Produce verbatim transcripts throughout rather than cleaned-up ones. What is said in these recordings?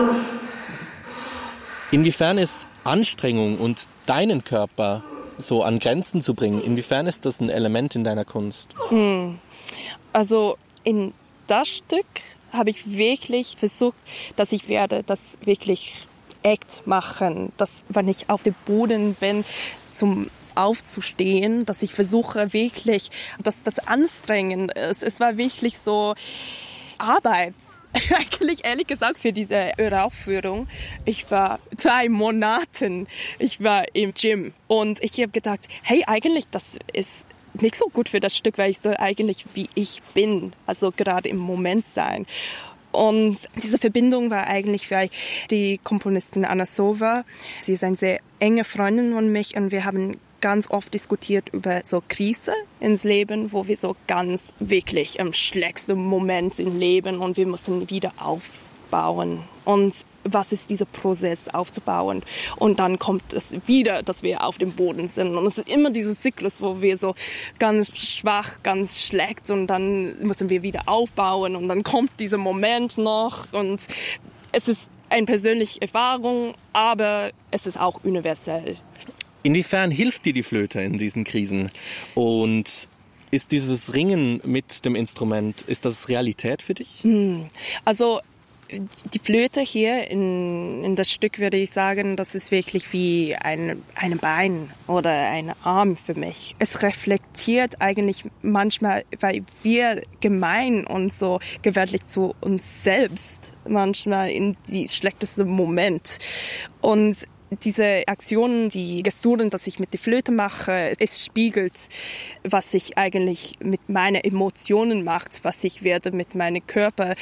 Inwiefern ist Anstrengung und deinen Körper so an Grenzen zu bringen, inwiefern ist das ein Element in deiner Kunst? Hm. Also in das Stück habe ich wirklich versucht, dass ich werde das wirklich echt machen, dass wenn ich auf dem Boden bin, zum aufzustehen, dass ich versuche wirklich, dass das anstrengend ist. Es war wirklich so Arbeit. Eigentlich ehrlich gesagt für diese Uraufführung, ich war zwei Monate, ich war im Gym und ich habe gedacht, hey, eigentlich das ist nicht so gut für das Stück, weil ich soll eigentlich wie ich bin, also gerade im Moment sein. Und diese Verbindung war eigentlich für die Komponistin Anna Sova. Sie ist eine sehr enge Freundin von mich und wir haben ganz oft diskutiert über so Krise ins Leben, wo wir so ganz wirklich im schlechten Moment im Leben und wir müssen wieder aufbauen. Und was ist dieser Prozess aufzubauen? Und dann kommt es wieder, dass wir auf dem Boden sind. Und es ist immer dieser Zyklus, wo wir so ganz schwach, ganz schlecht und dann müssen wir wieder aufbauen und dann kommt dieser Moment noch und es ist eine persönliche Erfahrung, aber es ist auch universell. Inwiefern hilft dir die Flöte in diesen Krisen? Und ist dieses Ringen mit dem Instrument, ist das Realität für dich? Also die Flöte hier in, in das Stück würde ich sagen, das ist wirklich wie ein, ein Bein oder ein Arm für mich. Es reflektiert eigentlich manchmal, weil wir gemein und so gewaltig zu uns selbst manchmal in die schlechteste Moment. Und diese Aktionen, die Gesturen, dass ich mit der Flöte mache, es spiegelt, was ich eigentlich mit meinen Emotionen macht, was ich werde mit meinem Körper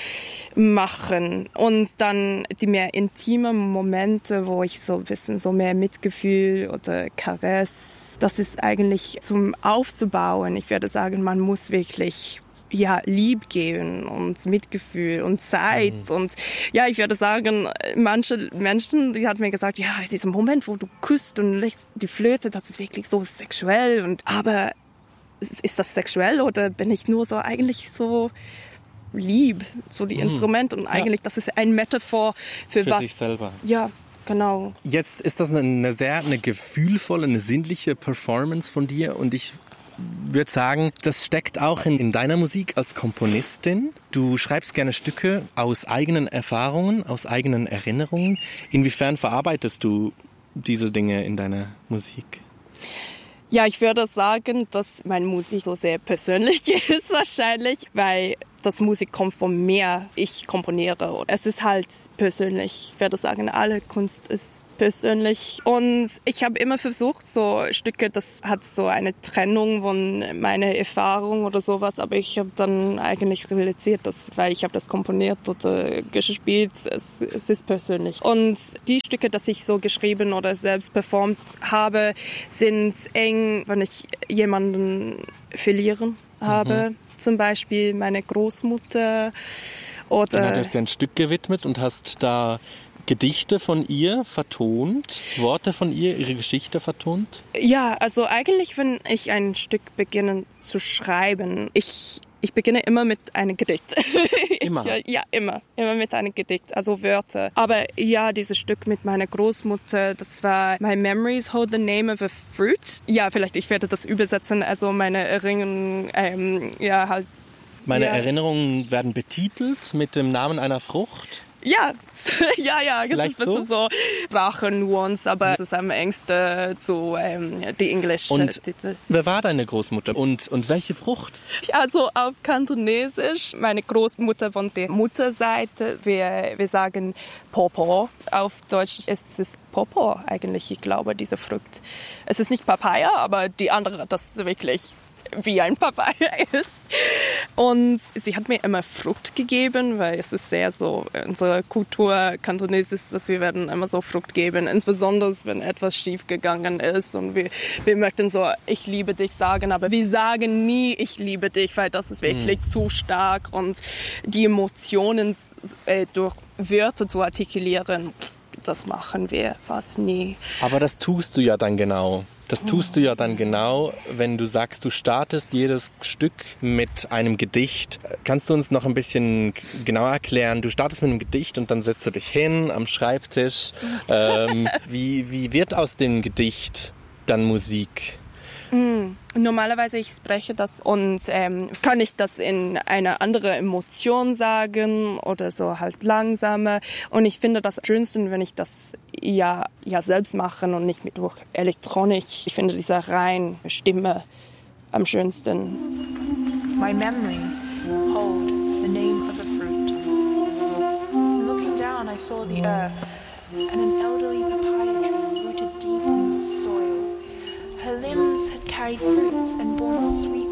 machen. Und dann die mehr intimen Momente, wo ich so ein bisschen so mehr Mitgefühl oder Caress, das ist eigentlich zum Aufzubauen. Ich werde sagen, man muss wirklich ja, Lieb geben und Mitgefühl und Zeit. Mhm. Und ja, ich würde sagen, manche Menschen, die haben mir gesagt, ja, dieser Moment, wo du küsst und legst die Flöte, das ist wirklich so sexuell. Und aber ist das sexuell oder bin ich nur so eigentlich so lieb, so die mhm. Instrumente und eigentlich, ja. Das ist ein Metaphor für, für was. sich selber. Ja. Genau. Jetzt ist das eine sehr eine gefühlvolle, eine sinnliche Performance von dir und ich würde sagen, das steckt auch in, in deiner Musik als Komponistin. Du schreibst gerne Stücke aus eigenen Erfahrungen, aus eigenen Erinnerungen. Inwiefern verarbeitest du diese Dinge in deiner Musik? Ja, ich würde sagen, dass meine Musik so sehr persönlich ist wahrscheinlich, weil das Musik kommt von mir, ich komponiere. Es ist halt persönlich. Ich würde sagen, alle Kunst ist persönlich. Und ich habe immer versucht, so Stücke, das hat so eine Trennung von meiner Erfahrung oder sowas, aber ich habe dann eigentlich realisiert, dass, weil ich habe das komponiert oder gespielt, es, es ist persönlich. Und die Stücke, die ich so geschrieben oder selbst performt habe, sind eng, wenn ich jemanden verlieren habe. Mhm. Zum Beispiel meine Großmutter oder... Dann hast du ein Stück gewidmet und hast da Gedichte von ihr vertont, Worte von ihr, ihre Geschichte vertont? Ja, also eigentlich, wenn ich ein Stück beginne zu schreiben, ich... Ich beginne immer mit einem Gedicht. Immer? Ich, ja, immer. Immer mit einem Gedicht, also Wörter. Aber ja, dieses Stück mit meiner Großmutter, das war My Memories Hold the Name of a Fruit. Ja, vielleicht, ich werde das übersetzen. Also meine Erinnerungen, ähm, ja, halt. Meine ja. Erinnerungen werden betitelt mit dem Namen einer Frucht? Ja, ja, ja, das Vielleicht ist ein bisschen so, so Sprachennuance, aber es ist am engsten zu ähm, die englische und Titel. Wer war deine Großmutter und, und welche Frucht? Also auf Kantonesisch, meine Großmutter von der Mutterseite, wir, wir sagen Popo. Auf Deutsch ist es Popo eigentlich, ich glaube, diese Frucht. Es ist nicht Papaya, aber die andere, das ist wirklich wie ein Papaya ist. Und sie hat mir immer Frucht gegeben, weil es ist sehr so, unsere Kultur kantonesisch, dass wir werden immer so Frucht geben, insbesondere wenn etwas schief gegangen ist und wir, wir möchten so, ich liebe dich sagen, aber wir sagen nie, ich liebe dich, weil das ist wirklich mhm. zu stark und die Emotionen äh, durch Wörter zu artikulieren, das machen wir fast nie. Aber das tust du ja dann genau. Das tust du ja dann genau, wenn du sagst, du startest jedes Stück mit einem Gedicht. Kannst du uns noch ein bisschen genauer erklären? Du startest mit einem Gedicht und dann setzt du dich hin am Schreibtisch. Ähm, wie, wie wird aus dem Gedicht dann Musik? Mm, normalerweise ich spreche das und ähm, kann ich das in eine andere Emotion sagen oder so halt langsamer. Und ich finde das schönste, wenn ich das ja, ja selbst mache und nicht mit durch Elektronik. Ich finde diese reine Stimme am schönsten. My memories hold the name of a fruit. Looking down, I saw the earth and an elderly papaya tree rooted deep in the soil. Her limbs had carried fruits and borne sweet